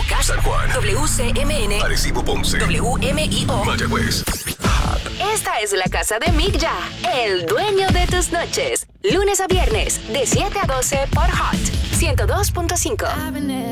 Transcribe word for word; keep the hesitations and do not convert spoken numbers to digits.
Moca, San Juan, W C M N, Arecibo, Ponce, W M I O, Mayagüez. Esta es la casa de Mick Ya, el dueño de tus noches. Lunes a viernes, de siete a doce por Hot ciento dos punto cinco.